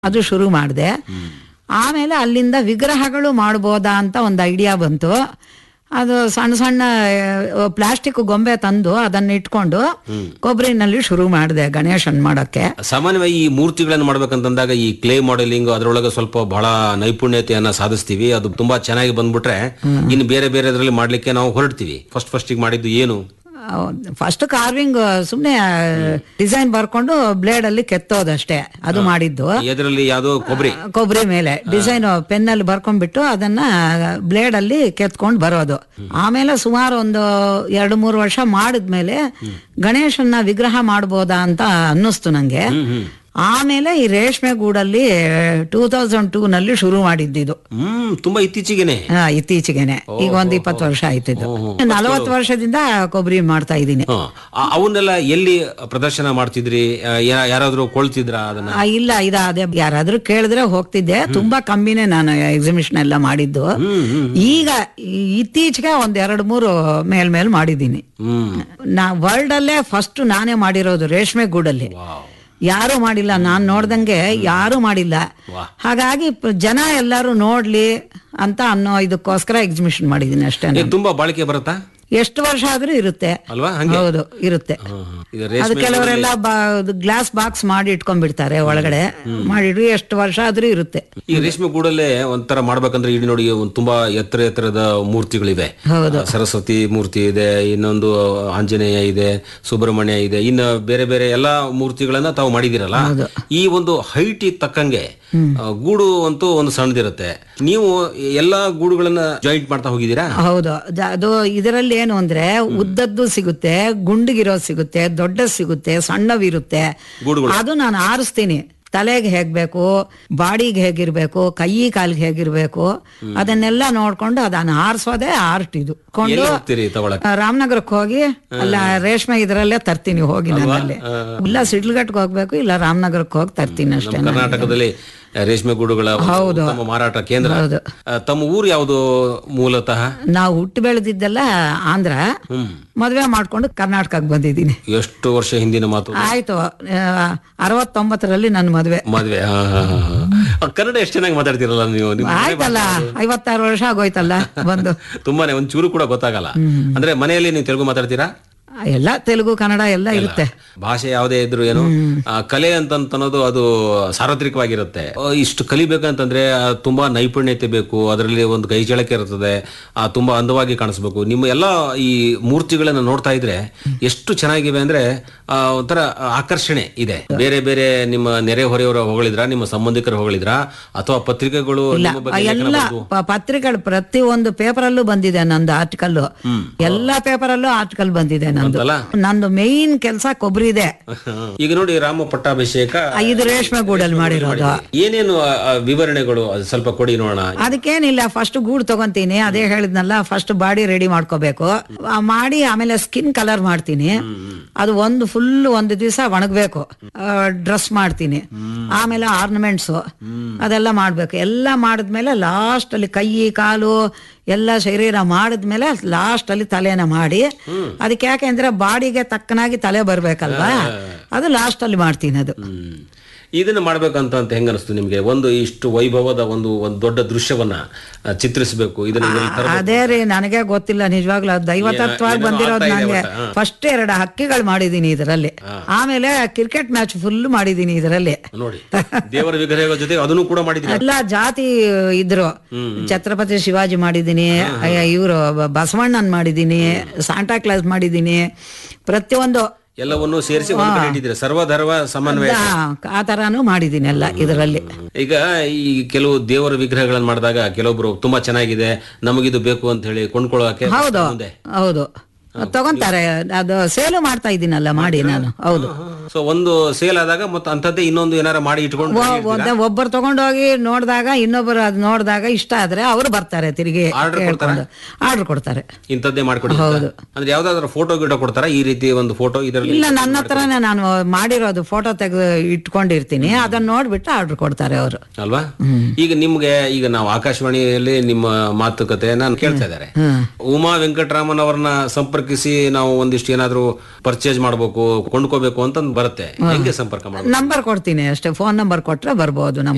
ಅದು ಶುರು ಮಾಡಿದೆ. ಆಮೇಲೆ ಅಲ್ಲಿಂದ ವಿಗ್ರಹಗಳು ಮಾಡ್ಬೋದಾ ಅಂತ ಒಂದು ಐಡಿಯಾ ಬಂತು. ಅದು ಸಣ್ಣ ಸಣ್ಣ ಪ್ಲಾಸ್ಟಿಕ್ ಗೊಂಬೆ ತಂದು ಅದನ್ನ ಇಟ್ಕೊಂಡು ಕೊಬ್ಬರಿನಲ್ಲಿ ಶುರು ಮಾಡಿದೆ ಗಣೇಶನ್ ಮಾಡೋಕ್ಕೆ. ಸಾಮಾನ್ಯವಾಗಿ ಈ ಮೂರ್ತಿಗಳನ್ನು ಮಾಡ್ಬೇಕಂತಂದಾಗ ಈ ಕ್ಲೇ ಮಾಡೆಲಿಂಗ್ ಅದರೊಳಗೆ ಸ್ವಲ್ಪ ಬಹಳ ನೈಪುಣ್ಯತೆಯನ್ನ ಸಾಧಿಸ್ತೀವಿ. ಅದು ತುಂಬಾ ಚೆನ್ನಾಗಿ ಬಂದ್ಬಿಟ್ರೆ ಇನ್ನು ಬೇರೆ ಬೇರೆದ್ರಲ್ಲಿ ಮಾಡ್ಲಿಕ್ಕೆ ನಾವು ಹೊರಡ್ತೀವಿ. ಫಸ್ಟ್ ಮಾಡಿದ್ದು ಏನು? ಫಸ್ಟ್ ಕಾರ್ವಿಂಗ್ ಸುಮ್ನೆ ಡಿಸೈನ್ ಬರ್ಕೊಂಡು ಬ್ಲೇಡ್ ಅಲ್ಲಿ ಕೆತ್ತೋದಷ್ಟೇ ಅದು ಮಾಡಿದ್ದು. ಎದರಲ್ಲಿ ಯಾವ್ದೋ ಕೊಬ್ಬರಿ ಮೇಲೆ ಡಿಸೈನ್ ಪೆನ್ನಲ್ಲಿ ಬರ್ಕೊಂಡ್ಬಿಟ್ಟು ಅದನ್ನ ಬ್ಲೇಡ್ ಅಲ್ಲಿ ಕೆತ್ಕೊಂಡು ಬರೋದು. ಆಮೇಲೆ ಸುಮಾರು ಒಂದು 2-3 ವರ್ಷ ಮಾಡಿದ್ಮೇಲೆ ಗಣೇಶನ್ನ ವಿಗ್ರಹ ಮಾಡ್ಬೋದಾ ಅಂತ ಅನ್ನಿಸ್ತು ನಂಗೆ. ಆಮೇಲೆ ಈ ರೇಷ್ಮೆ ಗೂಡಲ್ಲಿ 2002 ನಲ್ಲಿ ಶುರು ಮಾಡಿದ್ದು. ತುಂಬಾ ಇತ್ತೀಚೆಗೆನೆ ಈಗ ಒಂದು 20 ವರ್ಷ ಆಯ್ತಿದ್ದು. 40 ವರ್ಷದಿಂದ ಕೊಬ್ಬರಿ ಮಾಡ್ತಾ ಇದ್ದೀನಿ. ಅವನ್ನೆಲ್ಲ ಎಲ್ಲಿ ಪ್ರದರ್ಶನ ಮಾಡ್ತಿದ್ರಿ? ಯಾರಾದ್ರೂ ಕೊಳ್ತಿದ್ರ ಅದನ್ನ? ಇಲ್ಲ, ಅದೇ ಯಾರಾದ್ರೂ ಕೇಳಿದ್ರೆ ಹೋಗ್ತಿದ್ದೆ. ತುಂಬಾ ಕಮ್ಮಿನೇ ನಾನು ಎಕ್ಸಿಬಿಷನ್ ಎಲ್ಲ ಮಾಡಿದ್ದು. ಈಗ ಇತ್ತೀಚೆಗೆ 1-2-3 ಮೇಲ್ ಮಾಡಿದ್ದೀನಿ. ವರ್ಲ್ಡ್ ಅಲ್ಲೇ ಫಸ್ಟ್ ನಾನೇ ಮಾಡಿರೋದು ರೇಷ್ಮೆ ಗೂಡಲ್ಲಿ. ಯಾರು ಮಾಡಿಲ್ಲ, ನಾನ್ ನೋಡ್ದಂಗೆ ಯಾರು ಮಾಡಿಲ್ಲ. ಹಾಗಾಗಿ ಜನ ಎಲ್ಲರೂ ನೋಡ್ಲಿ ಅಂತ ಅನ್ನೋ ಇದಕ್ಕೋಸ್ಕರ ಎಕ್ಸಿಬಿಷನ್ ಮಾಡಿದೀನಿ ಅಷ್ಟೇ. ತುಂಬಾ ಬಾಳಿಕೆ ಬರುತ್ತಾ? ಎಷ್ಟು ವರ್ಷ ಆದ್ರೂ ಇರುತ್ತೆ ಅಲ್ವಾ? ಹೌದು, ಇರುತ್ತೆ. ಅದು ಕೆಲವರೆಲ್ಲ ಗ್ಲಾಸ್ ಬಾಕ್ಸ್ ಮಾಡಿ ಇಟ್ಕೊಂಡ್ಬಿಡ್ತಾರೆ ಒಳಗಡೆ, ಮಾಡಿಡ್ರಿ ಎಷ್ಟು ವರ್ಷ ಆದ್ರೂ ಇರುತ್ತೆ. ಈ ರೇಷ್ಮೆ ಗೂಡಲ್ಲೇ ಒಂಥರ ಮಾಡ್ಬೇಕಂದ್ರೆ ಇಲ್ಲಿ ನೋಡಿ ತುಂಬಾ ಎತ್ತರದ ಮೂರ್ತಿಗಳಿವೆ. ಸರಸ್ವತಿ ಮೂರ್ತಿ ಇದೆ, ಇನ್ನೊಂದು ಆಂಜನೇಯ ಇದೆ, ಸುಬ್ರಹ್ಮಣ್ಯ ಇದೆ, ಇನ್ನು ಬೇರೆ ಬೇರೆ ಎಲ್ಲಾ ಮೂರ್ತಿಗಳನ್ನ ತಾವು ಮಾಡಿದಿರಲ್ಲ. ಈ ಒಂದು ಹೈಟ್ ತಕ್ಕಂಗೆ ಗೂಡು ಅಂತೂ ಒಂದು ಸಣ್ಣದಿರುತ್ತೆ. ನೀವು ಎಲ್ಲಾ ಗೂಡುಗಳನ್ನ ಜಾಯಿಂಟ್ ಮಾಡ್ತಾ ಹೋಗಿದ್ದೀರಾ? ಹೌದು. ಅದು ಇದರಲ್ಲಿ ಏನು ಅಂದ್ರೆ ಉದ್ದದ್ದು ಸಿಗುತ್ತೆ, ಗುಂಡಿಗಿರೋದು ಸಿಗುತ್ತೆ, ದೊಡ್ಡ ಸಿಗುತ್ತೆ, ಸಣ್ಣವಿರುತ್ತೆ. ಅದು ನಾನು ಆರಿಸ್ತೀನಿ. ತಲೆಗೆ ಹೇಗ್ಬೇಕು, ಬಾಡಿಗೆ ಹೇಗಿರ್ಬೇಕು, ಕೈ ಕಾಲಿಗೆ ಹೇಗಿರ್ಬೇಕು, ಅದನ್ನೆಲ್ಲ ನೋಡ್ಕೊಂಡು ಅದನ್ನ ಆರಿಸೋದೇ ಆರ್ಟ್. ಇದು ಕೊಂಡು ರಾಮನಗರಕ್ಕೆ ಹೋಗಿ ಅಲ್ಲ ರೇಷ್ಮೆ ಇದರಲ್ಲೇ ತರ್ತೀನಿ ಹೋಗಿ. ನನ್ನಲ್ಲಿ ಇಲ್ಲ ಸಿಡ್ಲಘಟ್ಗೆ ಹೋಗ್ಬೇಕು, ಇಲ್ಲ ರಾಮನಗರಕ್ಕೆ ಹೋಗಿ ತರ್ತೀನಿ ಅಷ್ಟೇ. ಕರ್ನಾಟಕದಲ್ಲಿ ರೇಷ್ಮೆ ಗೂಡುಗಳ ಮಾರಾಟ ಕೇಂದ್ರ. ತಮ್ಮ ಊರು ಯಾವುದು ಮೂಲತಃ? ನಾವು ಹುಟ್ಟು ಬೆಳೆದಿದ್ದೆಲ್ಲ ಆಂಧ್ರ, ಮದ್ವೆ ಮಾಡ್ಕೊಂಡು ಕರ್ನಾಟಕಕ್ಕೆ ಬಂದಿದ್ದೀನಿ. ಎಷ್ಟು ವರ್ಷ ಹಿಂದಿನ ಮಾತು? ಆಯ್ತು, 69ರಲ್ಲಿ ನನ್ನ ಮದ್ವೆ. ಕನ್ನಡ ಎಷ್ಟು ಚೆನ್ನಾಗಿ ಮಾತಾಡ್ತಿರಲ್ಲ ನೀವು. ಆಯ್ತಲ್ಲ, 56 ವರ್ಷ ಆಗೋಯ್ತಲ್ಲ ಬಂದು. ತುಂಬಾನೇ ಒಂಚೂರು ಕೂಡ ಗೊತ್ತಾಗಲ್ಲ. ಅಂದ್ರೆ ಮನೆಯಲ್ಲಿ ನೀವು ತೆಲುಗು ಮಾತಾಡ್ತೀರಾ? ಎಲ್ಲ ತೆಲುಗು ಕನ್ನಡ ಎಲ್ಲ ಇರುತ್ತೆ. ಭಾಷೆ ಯಾವುದೇ ಇದ್ರು ಏನು ಕಲೆ ಅಂತನ್ನೋದು ಅದು ಸಾರ್ವತ್ರಿಕವಾಗಿರುತ್ತೆ. ಇಷ್ಟು ಕಲಿಬೇಕಂತಂದ್ರೆ ತುಂಬಾ ನೈಪುಣ್ಯತೆ ಬೇಕು, ಅದರಲ್ಲಿ ಒಂದು ಕೈಚಳಕೆ ಇರ್ತದೆ, ತುಂಬಾ ಅಂದವಾಗಿ ಕಾಣಿಸ್ಬೇಕು. ನಿಮ್ಮ ಎಲ್ಲ ಈ ಮೂರ್ತಿಗಳನ್ನ ನೋಡ್ತಾ ಇದ್ರೆ ಎಷ್ಟು ಚೆನ್ನಾಗಿವೆ ಅಂದ್ರೆ ಒಂಥರ ಆಕರ್ಷಣೆ ಇದೆ. ಬೇರೆ ಬೇರೆ ನಿಮ್ಮ ನೆರೆ ಹೊರೆಯವರು ಹೊಗಳಿದ್ರ, ನಿಮ್ಮ ಸಂಬಂಧಿಕರು ಹೊಗಳಿದ್ರ, ಅಥವಾ ಪತ್ರಿಕೆಗಳು? ಎಲ್ಲ ಪತ್ರಿಕೆಗಳು ಪ್ರತಿ ಒಂದು ಪೇಪರ್ ಅಲ್ಲೂ ಬಂದಿದೆ ನಂದು ಆರ್ಟಿಕಲ್. ಎಲ್ಲಾ ಪೇಪರ್ ಅಲ್ಲೂ ಆರ್ಟಿಕಲ್ ಬಂದಿದೆ. ನಂದು ಮೇನ್ ಕೆಲಸ ಕೊಬ್ಬರಿ ಇದೆ. ಈಗ ನೋಡಿ, ರಾಮ ಪಟ್ಟಾಭಿಷೇಕ ಇದು ರೇಷ್ಮೆ ಗೂಡಲ್ಲಿ ಮಾಡಿರೋದು. ಏನೇನು ವಿವರಣೆಗಳು ಸ್ವಲ್ಪ ಕೊಡಿ ನೋಡೋಣ. ಅದಕ್ಕೇನಿಲ್ಲ, ಫಸ್ಟ್ ಗೂಡು ತಗೊಂತೀನಿ, ಅದೇ ಹೇಳಿದ್ನಲ್ಲ, ಫಸ್ಟ್ ಬಾಡಿ ರೆಡಿ ಮಾಡ್ಕೋಬೇಕು. ಮಾಡಿ ಆಮೇಲೆ ಸ್ಕಿನ್ ಕಲರ್ ಮಾಡ್ತೀನಿ. ಅದು ಒಂದು ದಿವಸ ಒಣಗಬೇಕು. ಡ್ರೆಸ್ ಮಾಡ್ತೀನಿ, ಆಮೇಲೆ ಆರ್ನಮೆಂಟ್ಸ್ ಅದೆಲ್ಲ ಮಾಡ್ಬೇಕು. ಎಲ್ಲ ಮಾಡಿದ್ಮೇಲೆ ಲಾಸ್ಟ್ ಅಲ್ಲಿ ಕೈ ಕಾಲು ಎಲ್ಲ ಶರೀರ ಮಾಡಿದ್ಮೇಲೆ ಲಾಸ್ಟ್ ಅಲ್ಲಿ ತಲೆನ ಮಾಡಿ, ಅದಕ್ಕೆ ಯಾಕೆಂದ್ರೆ ಬಾಡಿಗೆ ತಕ್ಕನಾಗಿ ತಲೆ ಬರ್ಬೇಕಲ್ವಾ, ಅದು ಲಾಸ್ಟ್ ಅಲ್ಲಿ ಮಾಡ್ತೀನಿ. ಅದು ಇದನ್ನ ಮಾಡ್ಬೇಕಂತ ಹೆಂಗ ಅನಿಸ್ತು ನಿಮ್ಗೆ? ಒಂದು ಇಷ್ಟು ವೈಭವದ ಒಂದು ದೊಡ್ಡ ದೃಶ್ಯವನ್ನ ಚಿತ್ರಿಸಬೇಕು. ಅದೇ ರೀ, ನನಗೆ ಗೊತ್ತಿಲ್ಲ ನಿಜವಾಗ್ಲೂ. ದೈವತತ್ವವಾಗಿ ಬಂದಿರೋದು. ನನಗೆ ಫಸ್ಟ್ 2 ಹಕ್ಕಿಗಳು ಮಾಡಿದೀನಿ ಇದರಲ್ಲಿ, ಆಮೇಲೆ ಕ್ರಿಕೆಟ್ ಮ್ಯಾಚ್ ಫುಲ್ ಮಾಡಿದೀನಿ ಇದರಲ್ಲಿ. ನೋಡಿ, ದೇವರ ವಿಗ್ರಹಗಳ ಜೊತೆ ಅದನ್ನು ಕೂಡ ಮಾಡಿದೀನಿ. ಎಲ್ಲ ಜಾತಿ ಇದ್ರು. ಛತ್ರಪತಿ ಶಿವಾಜಿ ಮಾಡಿದೀನಿ, ಇವರು ಬಸವಣ್ಣನ್ ಮಾಡಿದೀನಿ, ಸಾಂಟಾ ಕ್ಲಾಸ್ ಮಾಡಿದೀನಿ. ಪ್ರತಿಯೊಂದು ಎಲ್ಲವನ್ನು ಸೇರಿಸಿ ಸರ್ವಧರ್ಮ ಸಮನ್ವಯ ಆ ತರಾನು ಮಾಡಿದೀನಿ ಎಲ್ಲ ಇದರಲ್ಲಿ. ಈಗ ಈ ಕೆಲವು ದೇವರ ವಿಗ್ರಹಗಳನ್ನು ಮಾಡಿದಾಗ ಕೆಲವೊಬ್ರು ತುಂಬಾ ಚೆನ್ನಾಗಿದೆ, ನಮಗಿದು ಬೇಕು ಅಂತ ಹೇಳಿ ಕೊಂಡ್ಕೊಳ್ಳೋಕೆ ಹೌದು ತಗೊಂತಾರೆ. ಅದು ಸೇಲು ಮಾಡ್ತಾ ಇದ್ದೀನಲ್ಲ ಮಾಡಿ ನಾನು. ಹೌದು. ಸೊ ಒಂದು ಸೇಲ್ ಆದಾಗ ಮತ್ತೆ ಅಂತದ್ದೇ ಇನ್ನೊಂದು ಏನಾರ ಮಾಡಿ ಇಟ್ಕೊಂಡು ಒಬ್ಬರು ತಗೊಂಡೋಗಿ ನೋಡಿದಾಗ ಇನ್ನೊಬ್ಬರು ಅದು ನೋಡಿದಾಗ ಇಷ್ಟ ಆದ್ರೆ ಅವರು ಬರ್ತಾರೆ, ತಿರುಗಿ ಆರ್ಡರ್ ಕೊಡ್ತಾರೆ. ಇಂಥದ್ದೇ ಮಾಡ್ಕೊಡಿ. ಹೌದು. ಅಂದ್ರೆ ಯಾವ್ದಾದ್ರು ಫೋಟೋ ಗಿಡ ಕೊಡ್ತಾರ? ಈ ರೀತಿ ಒಂದು ಫೋಟೋ ಇದರಲ್ಲಿ ಇಲ್ಲ, ನನ್ನ ಹತ್ರನೇ ನಾನು ಮಾಡಿರೋದು ಫೋಟೋ ತೆಗೆದು ಇಟ್ಕೊಂಡಿರ್ತೀನಿ, ಅದನ್ನ ನೋಡ್ಬಿಟ್ಟು ಆರ್ಡರ್ ಕೊಡ್ತಾರೆ ಅವರು, ಅಲ್ವಾ? ಈಗ ನಿಮ್ಗೆ ಈಗ ನಾವು ಆಕಾಶವಾಣಿಯಲ್ಲಿ ನಿಮ್ಮ ಮಾತುಕತೆ ನಾನು ಕೇಳ್ತಾ ಇದ್ದಾರೆ. ಉಮಾ ವೆಂಕಟರಾಮನ್ ಅವರನ್ನ ಸಂಪರ್ಕಿಸಿ ನಾವು ಒಂದಿಷ್ಟು ಏನಾದ್ರು ಪರ್ಚೇಸ್ ಮಾಡ್ಬೇಕು, ಕೊಂಡ್ಕೋಬೇಕು ಅಂತ ಬರುತ್ತೆ. ಹೆಂಗೆ ಸಂಪರ್ಕ ಮಾಡಿ? ನಂಬರ್ ಕೊಡ್ತೀನಿ ಅಷ್ಟೇ, ಫೋನ್ ನಂಬರ್ ಕೊಟ್ರೆ ಬರ್ಬೋದು.